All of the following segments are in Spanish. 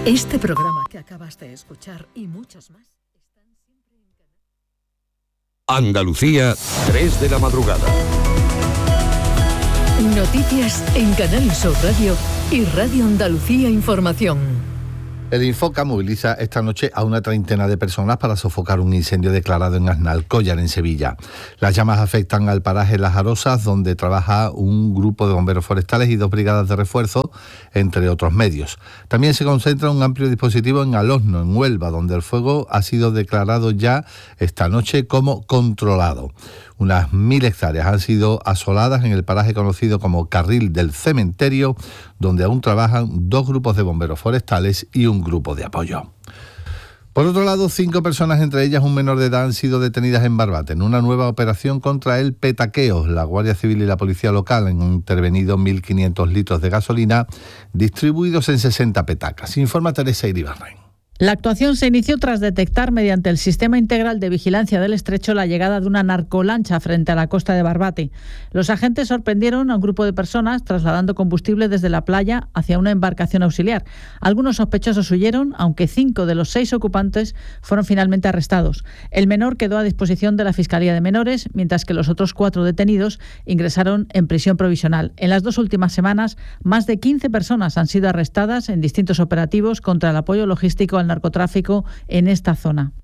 Este programa que acabas de escuchar y muchos más están siempre en Andalucía, 3 de la madrugada. Noticias en Canal Sur Radio y Radio Andalucía Información. El Infoca moviliza esta noche a una treintena de personas para sofocar un incendio declarado en Aznalcóllar, en Sevilla. Las llamas afectan al paraje Las Arosas, donde trabaja un grupo de bomberos forestales y 2 brigadas de refuerzo, entre otros medios. También se concentra un amplio dispositivo en Alosno, en Huelva, donde el fuego ha sido declarado ya esta noche como controlado. Unas 1.000 hectáreas han sido asoladas en el paraje conocido como Carril del Cementerio, donde aún trabajan 2 grupos de bomberos forestales y un grupo de apoyo. Por otro lado, 5 personas, entre ellas un menor de edad, han sido detenidas en Barbate en una nueva operación contra el petaqueo. La Guardia Civil y la Policía Local han intervenido 1.500 litros de gasolina distribuidos en 60 petacas. Informa Teresa Iribarren. La actuación se inició tras detectar mediante el Sistema Integral de Vigilancia del Estrecho la llegada de una narcolancha frente a la costa de Barbate. Los agentes sorprendieron a un grupo de personas trasladando combustible desde la playa hacia una embarcación auxiliar. Algunos sospechosos huyeron, aunque 5 de los 6 ocupantes fueron finalmente arrestados. El menor quedó a disposición de la Fiscalía de Menores, mientras que los otros 4 detenidos ingresaron en prisión provisional. En las 2 últimas semanas, más de 15 personas han sido arrestadas en distintos operativos contra el apoyo logístico al narcotráfico en esta zona.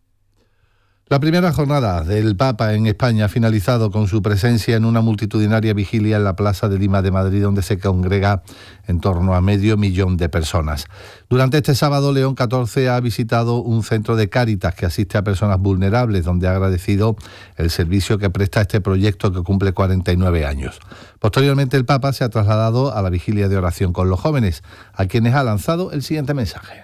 La primera jornada del Papa en España ha finalizado con su presencia en una multitudinaria vigilia en la Plaza de Lima de Madrid, donde se congrega en torno a 500.000 de personas. Durante este sábado, León XIV ha visitado un centro de Cáritas que asiste a personas vulnerables, donde ha agradecido el servicio que presta este proyecto que cumple 49 años. Posteriormente, el Papa se ha trasladado a la vigilia de oración con los jóvenes, a quienes ha lanzado el siguiente mensaje.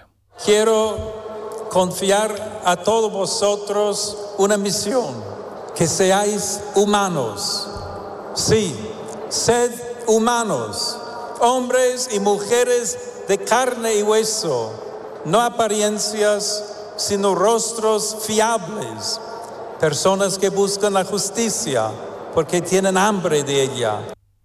Quiero confiar a todos vosotros una misión, que seáis humanos. Sí, sed humanos, hombres y mujeres de carne y hueso, no apariencias, sino rostros fiables, personas que buscan la justicia porque tienen hambre de ella.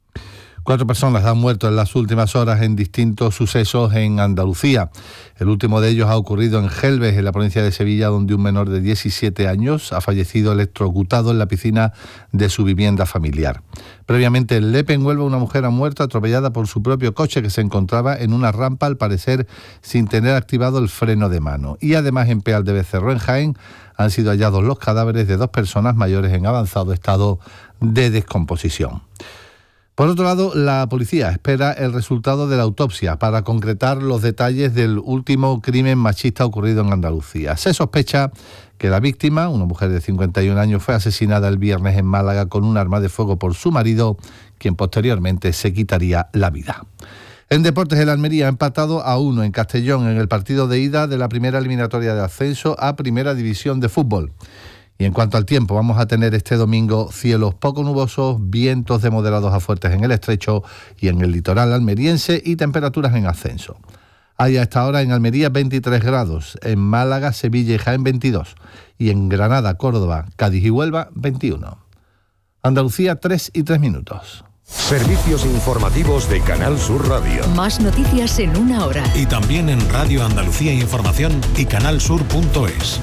4 personas han muerto en las últimas horas en distintos sucesos en Andalucía. El último de ellos ha ocurrido en Gelbes, en la provincia de Sevilla, donde un menor de 17 años ha fallecido electrocutado en la piscina de su vivienda familiar. Previamente en Lepe, en Huelva, una mujer ha muerto atropellada por su propio coche que se encontraba en una rampa, al parecer sin tener activado el freno de mano. Y además en Peal de Becerro, en Jaén, han sido hallados los cadáveres de 2 personas mayores en avanzado estado de descomposición. Por otro lado, la policía espera el resultado de la autopsia para concretar los detalles del último crimen machista ocurrido en Andalucía. Se sospecha que la víctima, una mujer de 51 años, fue asesinada el viernes en Málaga con un arma de fuego por su marido, quien posteriormente se quitaría la vida. En deportes, el Almería ha empatado a 1 en Castellón en el partido de ida de la primera eliminatoria de ascenso a Primera División de Fútbol. Y en cuanto al tiempo, vamos a tener este domingo cielos poco nubosos, vientos de moderados a fuertes en el estrecho y en el litoral almeriense y temperaturas en ascenso. Hay a esta hora en Almería 23 grados, en Málaga, Sevilla y Jaén 22 y en Granada, Córdoba, Cádiz y Huelva 21. Andalucía 3:03. Servicios informativos de Canal Sur Radio. Más noticias en 1 hora. Y también en Radio Andalucía Información y canalsur.es.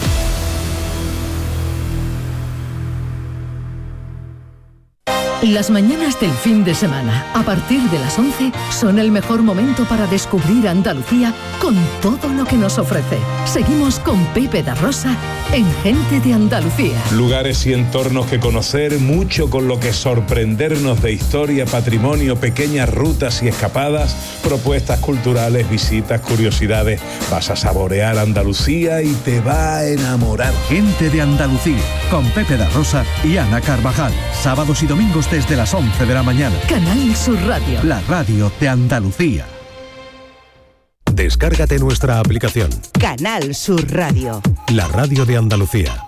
Las mañanas del fin de semana, a partir de las 11, son el mejor momento para descubrir Andalucía con todo lo que nos ofrece. Seguimos con Pepe da Rosa en Gente de Andalucía. Lugares y entornos que conocer, mucho con lo que sorprendernos de historia, patrimonio, pequeñas rutas y escapadas, propuestas culturales, visitas, curiosidades. Vas a saborear Andalucía y te va a enamorar. Gente de Andalucía, con Pepe da Rosa y Ana Carvajal. Sábados y domingos desde las 11 de la mañana. Canal Sur Radio. La radio de Andalucía. Descárgate nuestra aplicación. Canal Sur Radio. La radio de Andalucía.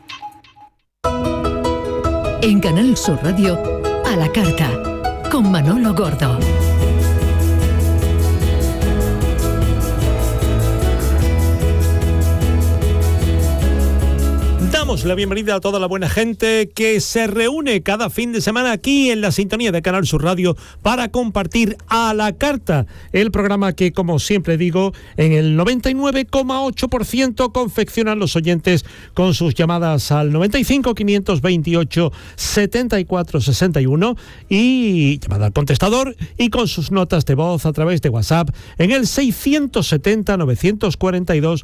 En Canal Sur Radio, a la carta, con Manolo Gordo. Damos damos la bienvenida a toda la buena gente que se reúne cada fin de semana aquí en la sintonía de Canal Sur Radio para compartir a la carta el programa que, como siempre digo, en el 99,8% confeccionan los oyentes con sus llamadas al 95 528 74 61 y llamada al contestador, y con sus notas de voz a través de WhatsApp en el 670 942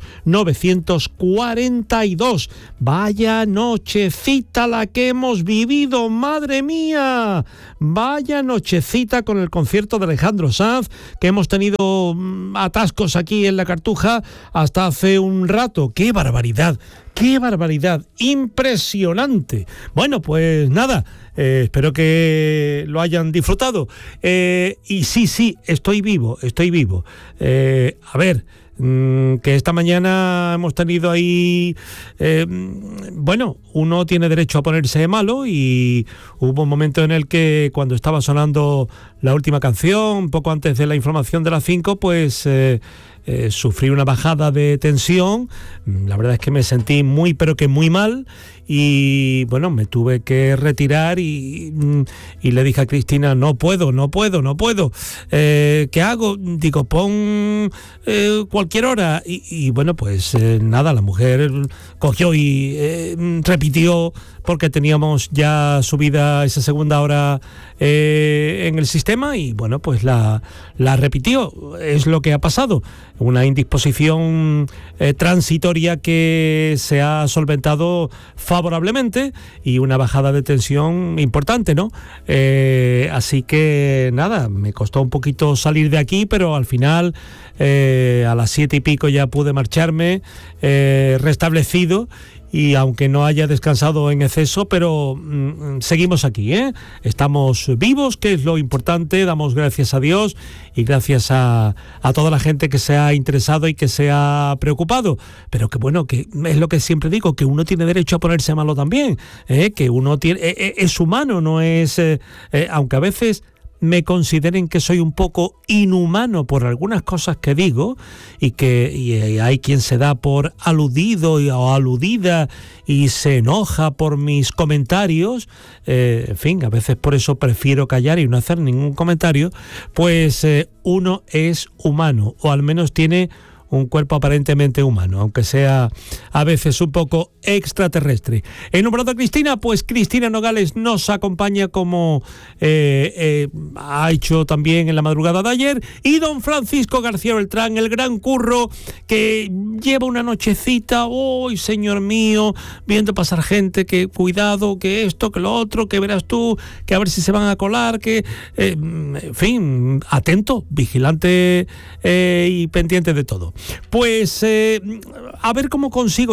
942. Vaya nochecita la que hemos vivido, madre mía. Vaya nochecita con el concierto de Alejandro Sanz, que hemos tenido atascos aquí en la Cartuja hasta hace un rato. ¡Qué barbaridad! ¡Qué barbaridad! ¡Impresionante! Bueno, pues nada, espero que lo hayan disfrutado. Y sí, estoy vivo. A ver, que esta mañana hemos tenido ahí, bueno, uno tiene derecho a ponerse malo, y hubo un momento en el que, cuando estaba sonando la última canción, poco antes de la información de las 5, pues sufrí una bajada de tensión. La verdad es que me sentí muy, pero que muy mal, y bueno, me tuve que retirar y le dije a Cristina, no puedo. ¿Qué hago? Digo, pon cualquier hora. Y bueno, pues nada, la mujer cogió y repitió, porque teníamos ya subida esa segunda hora en el sistema, y bueno, pues la repitió. Es lo que ha pasado, una indisposición transitoria que se ha solventado favorablemente, y una bajada de tensión importante, ¿no? Así que nada, me costó un poquito salir de aquí, pero al final a las 7 y pico ya pude marcharme restablecido. Y aunque no haya descansado en exceso, pero seguimos aquí, ¿eh? Estamos vivos, que es lo importante. Damos gracias a Dios y gracias a toda la gente que se ha interesado y que se ha preocupado. Pero que bueno, que es lo que siempre digo, que uno tiene derecho a ponerse malo también, que uno tiene, es humano, no es... aunque a veces me consideren que soy un poco inhumano por algunas cosas que digo, y hay quien se da por aludido o aludida y se enoja por mis comentarios, en fin, a veces por eso prefiero callar y no hacer ningún comentario. Pues uno es humano, o al menos tiene un cuerpo aparentemente humano, aunque sea a veces un poco extraterrestre. En nombrado a Cristina, pues Cristina Nogales nos acompaña, como ha hecho también en la madrugada de ayer, y don Francisco García Beltrán, el gran Curro, que lleva una nochecita, ¡oh, señor mío!, viendo pasar gente, que cuidado, que esto, que lo otro, que verás tú, que a ver si se van a colar, que en fin, atento, vigilante y pendiente de todo. Pues a ver cómo consigo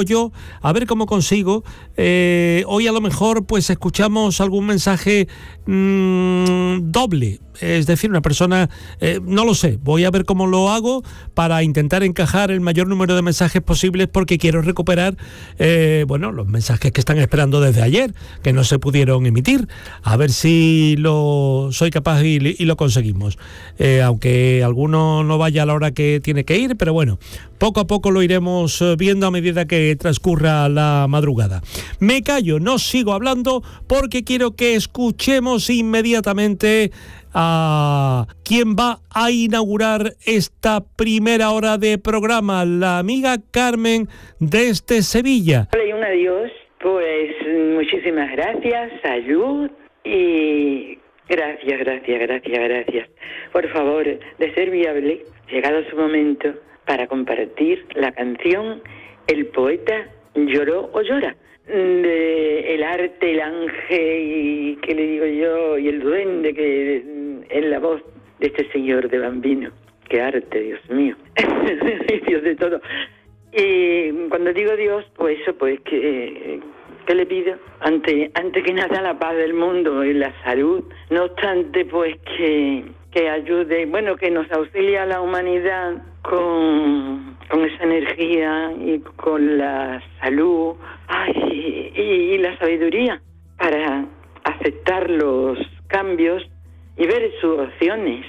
hoy a lo mejor pues escuchamos algún mensaje doble, es decir, una persona, no lo sé, voy a ver cómo lo hago para intentar encajar el mayor número de mensajes posibles, porque quiero recuperar bueno, los mensajes que están esperando desde ayer, que no se pudieron emitir, a ver si soy capaz y lo conseguimos, aunque alguno no vaya a la hora que tiene que ir, pero bueno, poco a poco lo iremos viendo a medida que transcurra la madrugada. Me callo, no sigo hablando, porque quiero que escuchemos inmediatamente a quien va a inaugurar esta primera hora de programa, la amiga Carmen desde Sevilla. Hola y un adiós, pues muchísimas gracias, salud y gracias. Por favor, de ser viable, llegado su momento, para compartir la canción El poeta lloró o llora, de el arte, el ángel y qué le digo yo, y el duende, que en la voz de este señor de Bambino. Qué arte, Dios mío. Dios de todo. Y cuando digo Dios, pues eso, pues que le pido ante que nada la paz del mundo y la salud. No obstante, pues que ayude, bueno, que nos auxilie a la humanidad con esa energía y con la salud y la sabiduría para aceptar los cambios y ver sus opciones.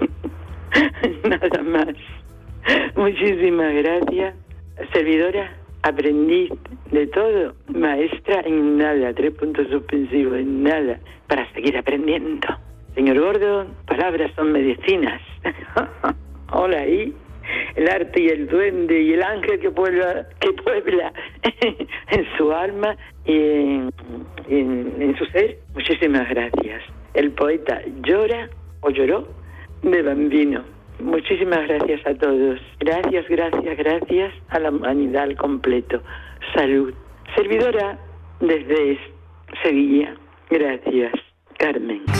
Nada más. Muchísimas gracias. Servidora aprendiz de todo, maestra en nada, 3 puntos suspensivos, en nada, para seguir aprendiendo. Señor Gordo, palabras son medicinas. Hola ahí, el arte y el duende y el ángel que puebla en su alma y en su ser. Muchísimas gracias. El poeta llora o lloró de bambino. Muchísimas gracias a todos. Gracias a la humanidad al completo. Salud. Servidora desde Sevilla. Gracias, Carmen.